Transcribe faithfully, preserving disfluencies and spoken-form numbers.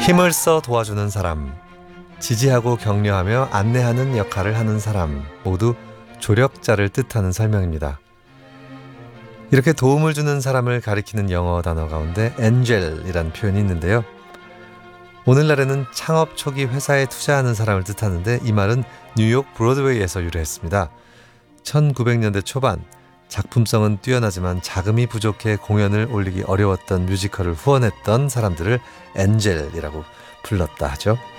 힘을 써 도와주는 사람, 지지하고 격려하며 안내하는 역할을 하는 사람, 모두 조력자를 뜻하는 설명입니다. 이렇게 도움을 주는 사람을 가리키는 영어 단어 가운데 엔젤이란 표현이 있는데요. 오늘날에는 창업 초기 회사에 투자하는 사람을 뜻하는데 이 말은 뉴욕 브로드웨이에서 유래했습니다. 천구백 년대 초반 작품성은 뛰어나지만 자금이 부족해 공연을 올리기 어려웠던 뮤지컬을 후원했던 사람들을 엔젤이라고 불렀다 하죠.